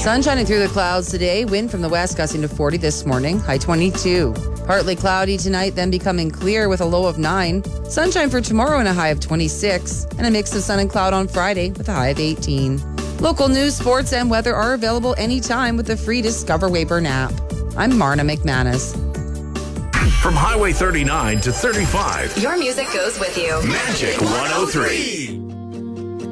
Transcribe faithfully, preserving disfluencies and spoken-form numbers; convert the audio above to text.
Sun shining through the clouds today. Wind from the west gusting to forty this morning. High twenty-two. Partly cloudy tonight, then becoming clear with a low of nine. Sunshine for tomorrow and a high of twenty-six. And a mix of sun and cloud on Friday with a high of eighteen. Local news, sports, and weather are available anytime with the free Discover Wayburn app. I'm Marna McManus. From Highway thirty-nine to thirty-five. Your music goes with you. Magic one oh three.